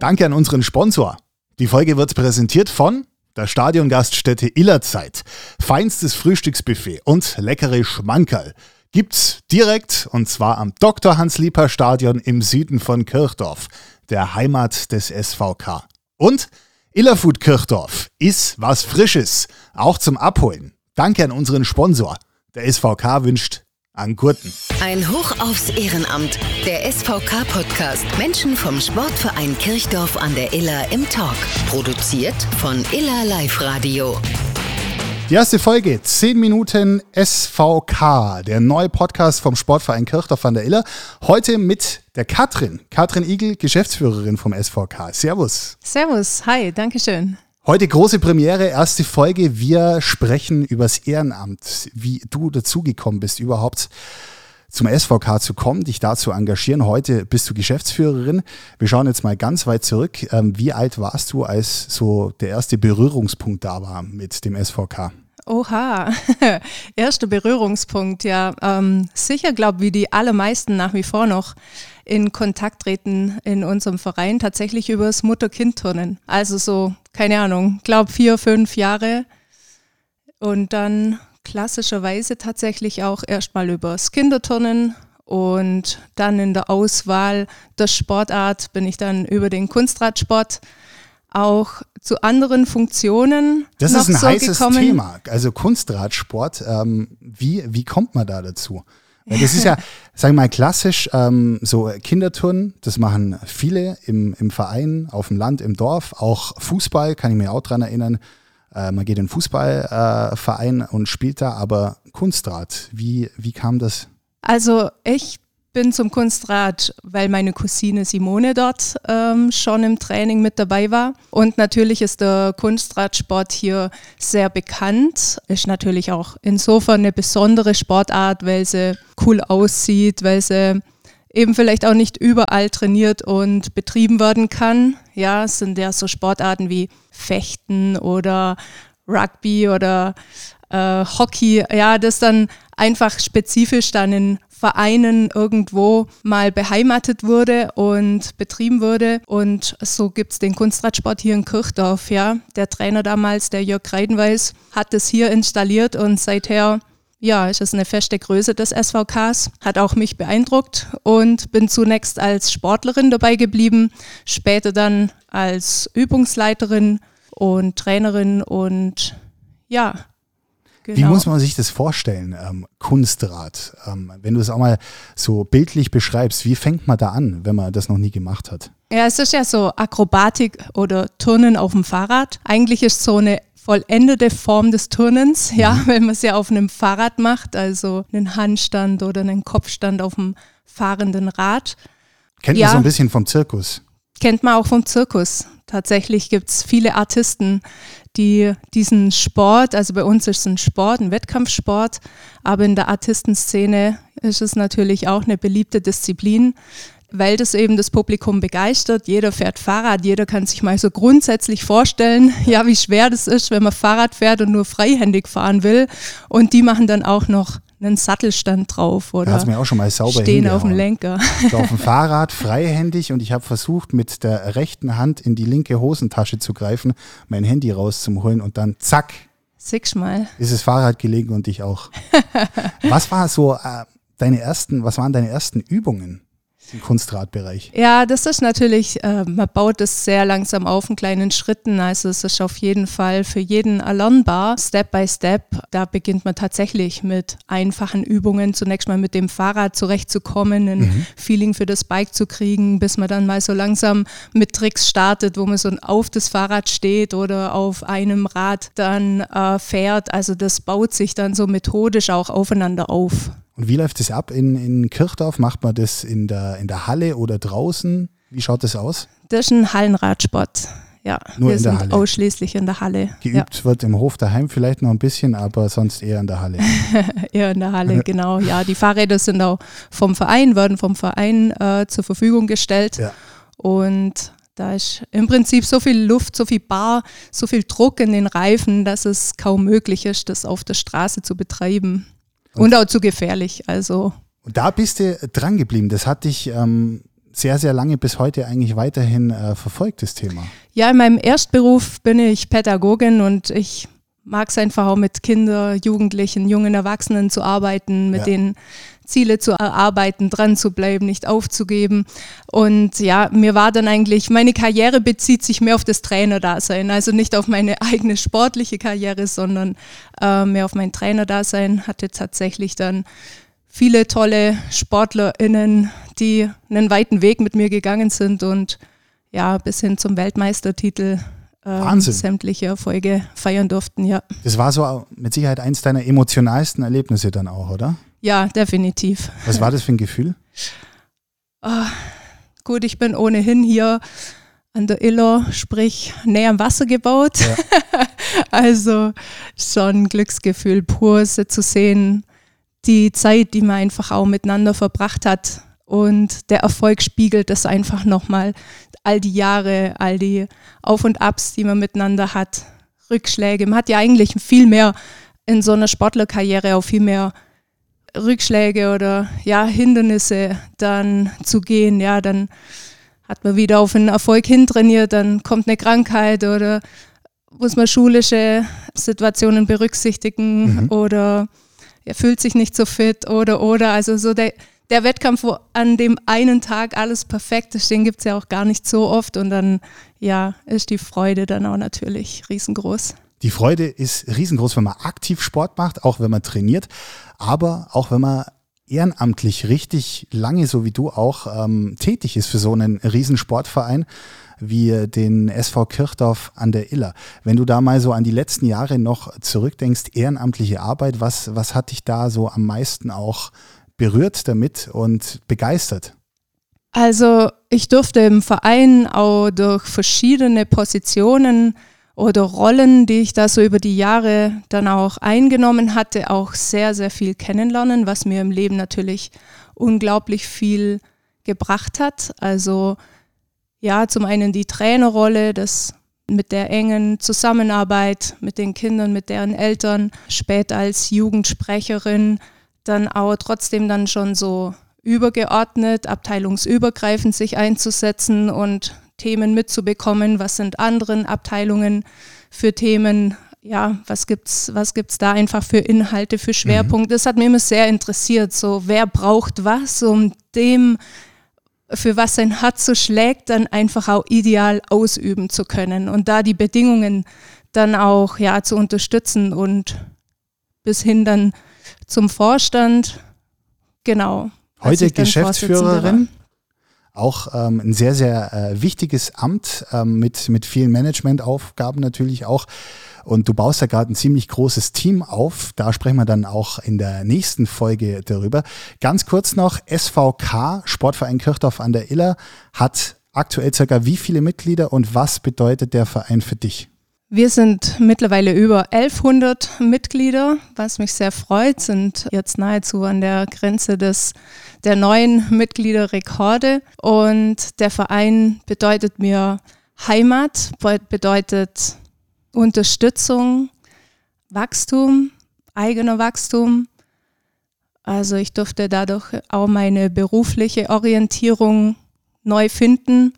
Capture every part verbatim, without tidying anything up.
Danke an unseren Sponsor. Die Folge wird präsentiert von der Stadiongaststätte Illerzeit. Feinstes Frühstücksbuffet und leckere Schmankerl gibt's direkt, und zwar am Doktor Hans-Lieper-Stadion im Süden von Kirchdorf, der Heimat des S V K. Und Illerfood Kirchdorf ist was Frisches, auch zum Abholen. Danke an unseren Sponsor. Der S V K wünscht an Gurten. Ein Hoch aufs Ehrenamt. Der S V K-Podcast. Menschen vom Sportverein Kirchdorf an der Iller im Talk. Produziert von Iller Live Radio. Die erste Folge, zehn Minuten S V K, der neue Podcast vom Sportverein Kirchdorf an der Iller. Heute mit der Katrin, Katrin Igel, Geschäftsführerin vom S V K. Servus. Servus, hi, danke schön. Heute große Premiere, erste Folge. Wir sprechen übers Ehrenamt, wie du dazugekommen bist, überhaupt zum S V K zu kommen, dich da zu engagieren. Heute bist du Geschäftsführerin. Wir schauen jetzt mal ganz weit zurück. Wie alt warst du, als so der erste Berührungspunkt da war mit dem S V K? Oha, erster Berührungspunkt, ja. Ähm, sicher, glaube ich, wie die allermeisten nach wie vor noch in Kontakt treten in unserem Verein, tatsächlich übers Mutter-Kind-Turnen. Also so, keine Ahnung, glaube vier, fünf Jahre. Und dann klassischerweise tatsächlich auch erstmal übers Kinderturnen und dann in der Auswahl der Sportart bin ich dann über den Kunstradsport auch zu anderen Funktionen Das noch ist ein so heißes gekommen. Thema, also Kunstradsport. Ähm, wie, wie kommt man da dazu? Weil das ist ja, sagen wir mal, klassisch ähm, so Kinderturnen, das machen viele im, im Verein, auf dem Land, im Dorf. Auch Fußball, kann ich mir auch dran erinnern. Äh, man geht in den Fußballverein äh, und spielt da, aber Kunstrad, wie, wie kam das? Also ich bin zum Kunstrad, weil meine Cousine Simone dort ähm, schon im Training mit dabei war. Und natürlich ist der Kunstradsport hier sehr bekannt. Ist natürlich auch insofern eine besondere Sportart, weil sie cool aussieht, weil sie eben vielleicht auch nicht überall trainiert und betrieben werden kann. Ja, es sind ja so Sportarten wie Fechten oder Rugby oder äh, Hockey. Ja, das dann einfach spezifisch dann in Vereinen irgendwo mal beheimatet wurde und betrieben wurde. Und so gibt es den Kunstradsport hier in Kirchdorf. Ja. Der Trainer damals, der Jörg Kreidenweis, hat es hier installiert und seither ja, ist es eine feste Größe des S V Ks. Hat auch mich beeindruckt und bin zunächst als Sportlerin dabei geblieben, später dann als Übungsleiterin und Trainerin und ja, genau. Wie muss man sich das vorstellen, ähm, Kunstrad? Ähm, wenn du es auch mal so bildlich beschreibst, wie fängt man da an, wenn man das noch nie gemacht hat? Ja, es ist ja so Akrobatik oder Turnen auf dem Fahrrad. Eigentlich ist so eine vollendete Form des Turnens, ja, mhm. wenn man es ja auf einem Fahrrad macht, also einen Handstand oder einen Kopfstand auf dem fahrenden Rad. Kennt ja, man so ein bisschen vom Zirkus? Kennt man auch vom Zirkus. Tatsächlich gibt es viele Artisten, die diesen Sport, also bei uns ist es ein Sport, ein Wettkampfsport, aber in der Artistenszene ist es natürlich auch eine beliebte Disziplin, weil das eben das Publikum begeistert. Jeder fährt Fahrrad, jeder kann sich mal so grundsätzlich vorstellen, ja, wie schwer das ist, wenn man Fahrrad fährt und nur freihändig fahren will. Und die machen dann auch noch einen Sattelstand drauf oder da hat's mir auch schon mal sauber stehen auf dem hingehauen. Lenker. So auf dem Fahrrad, freihändig, und ich habe versucht, mit der rechten Hand in die linke Hosentasche zu greifen, mein Handy rauszuholen und dann zack, Siehst mal. ist das Fahrrad gelegen und ich auch. Was war so äh, deine ersten, was waren deine ersten Übungen im Kunstradbereich? Ja, das ist natürlich, äh, man baut es sehr langsam auf in kleinen Schritten, also es ist auf jeden Fall für jeden erlernbar, Step by Step. Da beginnt man tatsächlich mit einfachen Übungen, zunächst mal mit dem Fahrrad zurechtzukommen, ein mhm. Feeling für das Bike zu kriegen, bis man dann mal so langsam mit Tricks startet, wo man so auf das Fahrrad steht oder auf einem Rad dann äh, fährt. Also das baut sich dann so methodisch auch aufeinander auf. Und wie läuft das ab in, in Kirchdorf? Macht man das in der, in der Halle oder draußen? Wie schaut das aus? Das ist ein Hallenradsport. Ja, Nur wir in der sind Halle. ausschließlich in der Halle. Geübt ja. wird im Hof daheim vielleicht noch ein bisschen, aber sonst eher in der Halle. Eher in der Halle, genau. Ja, die Fahrräder sind auch vom Verein, werden vom Verein äh, zur Verfügung gestellt. Ja. Und da ist im Prinzip so viel Luft, so viel Bar, so viel Druck in den Reifen, dass es kaum möglich ist, das auf der Straße zu betreiben. Und, und auch zu gefährlich. Also. Und da bist du dran geblieben. Das hat dich ähm, sehr, sehr lange bis heute eigentlich weiterhin äh, verfolgt, das Thema. Ja, in meinem Erstberuf bin ich Pädagogin und ich mag es einfach auch mit Kindern, Jugendlichen, jungen Erwachsenen zu arbeiten, mit ja. denen Ziele zu erarbeiten, dran zu bleiben, nicht aufzugeben. Und ja, mir war dann eigentlich, meine Karriere bezieht sich mehr auf das Trainerdasein, also nicht auf meine eigene sportliche Karriere, sondern äh, mehr auf mein Trainerdasein. Hatte tatsächlich dann viele tolle SportlerInnen, die einen weiten Weg mit mir gegangen sind und ja, bis hin zum Weltmeistertitel ähm, sämtliche Erfolge feiern durften, ja. Das war so mit Sicherheit eins deiner emotionalsten Erlebnisse dann auch, oder? Ja, definitiv. Was war das für ein Gefühl? Oh, gut, ich bin ohnehin hier an der Iller, sprich näher am Wasser gebaut. Ja. Also schon ein Glücksgefühl pur, sie zu sehen, die Zeit, die man einfach auch miteinander verbracht hat. Und der Erfolg spiegelt das einfach nochmal. All die Jahre, all die Auf- und Abs, die man miteinander hat, Rückschläge. Man hat ja eigentlich viel mehr in so einer Sportlerkarriere, auch viel mehr Rückschläge oder ja, Hindernisse dann zu gehen. Ja, dann hat man wieder auf einen Erfolg hintrainiert, dann kommt eine Krankheit oder muss man schulische Situationen berücksichtigen mhm. oder er fühlt sich nicht so fit oder oder. Also so der, der Wettkampf, wo an dem einen Tag alles perfekt ist, den gibt es ja auch gar nicht so oft und dann ja, ist die Freude dann auch natürlich riesengroß. Die Freude ist riesengroß, wenn man aktiv Sport macht, auch wenn man trainiert, aber auch wenn man ehrenamtlich richtig lange, so wie du auch, ähm, tätig ist für so einen Riesensportverein wie den S V Kirchdorf an der Iller. Wenn du da mal so an die letzten Jahre noch zurückdenkst, ehrenamtliche Arbeit, was, was hat dich da so am meisten auch berührt damit und begeistert? Also ich durfte im Verein auch durch verschiedene Positionen oder Rollen, die ich da so über die Jahre dann auch eingenommen hatte, auch sehr, sehr viel kennenlernen, was mir im Leben natürlich unglaublich viel gebracht hat. Also ja, zum einen die Trainerrolle, das mit der engen Zusammenarbeit mit den Kindern, mit deren Eltern, später als Jugendsprecherin, dann auch trotzdem dann schon so übergeordnet, abteilungsübergreifend sich einzusetzen und Themen mitzubekommen, was sind anderen Abteilungen für Themen, ja, was gibt's, was gibt's da einfach für Inhalte, für Schwerpunkte. Mhm. Das hat mich immer sehr interessiert, so wer braucht was, um dem, für was sein Herz so schlägt, dann einfach auch ideal ausüben zu können und da die Bedingungen dann auch, ja, zu unterstützen und bis hin dann zum Vorstand, genau. Heute Geschäftsführerin. Auch ähm, ein sehr, sehr äh, wichtiges Amt ähm, mit, mit vielen Managementaufgaben natürlich auch. Und du baust da gerade ein ziemlich großes Team auf. Da sprechen wir dann auch in der nächsten Folge darüber. Ganz kurz noch, S V K, Sportverein Kirchdorf an der Iller, hat aktuell circa wie viele Mitglieder und was bedeutet der Verein für dich? Wir sind mittlerweile über elfhundert Mitglieder, was mich sehr freut, sind jetzt nahezu an der Grenze des, der neuen Mitgliederrekorde. Und der Verein bedeutet mir Heimat, bedeutet Unterstützung, Wachstum, eigener Wachstum. Also ich durfte dadurch auch meine berufliche Orientierung neu finden.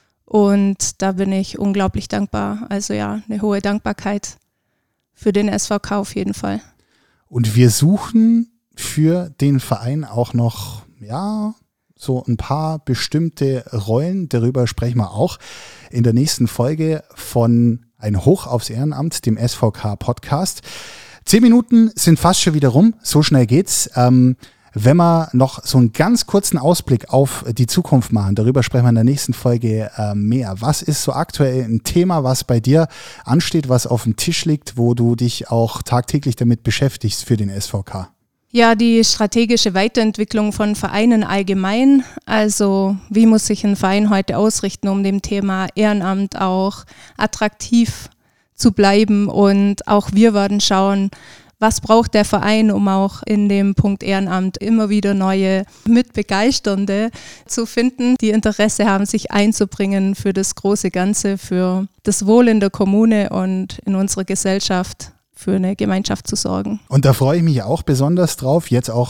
Und da bin ich unglaublich dankbar. Also ja, eine hohe Dankbarkeit für den S V K auf jeden Fall. Und wir suchen für den Verein auch noch, ja, so ein paar bestimmte Rollen. Darüber sprechen wir auch in der nächsten Folge von Ein Hoch aufs Ehrenamt, dem S V K-Podcast. Zehn Minuten sind fast schon wieder rum. So schnell geht's. Ähm, Wenn wir noch so einen ganz kurzen Ausblick auf die Zukunft machen, darüber sprechen wir in der nächsten Folge äh, mehr. Was ist so aktuell ein Thema, was bei dir ansteht, was auf dem Tisch liegt, wo du dich auch tagtäglich damit beschäftigst für den S V K? Ja, die strategische Weiterentwicklung von Vereinen allgemein. Also wie muss sich ein Verein heute ausrichten, um dem Thema Ehrenamt auch attraktiv zu bleiben? Und auch wir werden schauen, was braucht der Verein, um auch in dem Punkt Ehrenamt immer wieder neue Mitbegeisternde zu finden, die Interesse haben, sich einzubringen für das große Ganze, für das Wohl in der Kommune und in unserer Gesellschaft, für eine Gemeinschaft zu sorgen. Und da freue ich mich auch besonders drauf, jetzt auch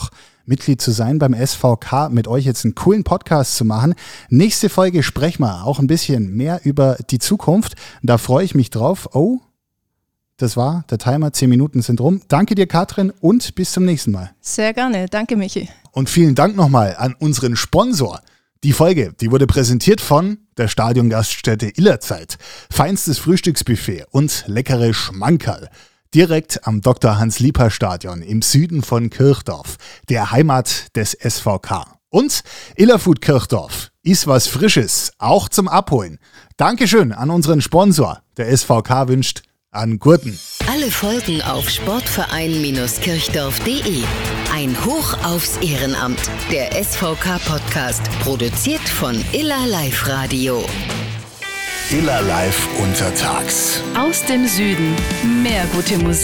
Mitglied zu sein beim S V K, mit euch jetzt einen coolen Podcast zu machen. Nächste Folge sprechen wir auch ein bisschen mehr über die Zukunft. Da freue ich mich drauf. Oh, das war der Timer. Zehn Minuten sind rum. Danke dir, Katrin, und bis zum nächsten Mal. Sehr gerne. Danke, Michi. Und vielen Dank nochmal an unseren Sponsor. Die Folge, die wurde präsentiert von der Stadiongaststätte Illerzeit. Feinstes Frühstücksbuffet und leckere Schmankerl. Direkt am Doktor Hans-Lieper-Stadion im Süden von Kirchdorf, der Heimat des S V K. Und Illerfood Kirchdorf. Ist was Frisches, auch zum Abholen. Dankeschön an unseren Sponsor. Der S V K wünscht an Gurten. Alle Folgen auf sportverein kirchdorf punkt de. Ein Hoch aufs Ehrenamt. Der S V K-Podcast, produziert von Iller Live Radio. Iller Live untertags. Aus dem Süden. Mehr gute Musik.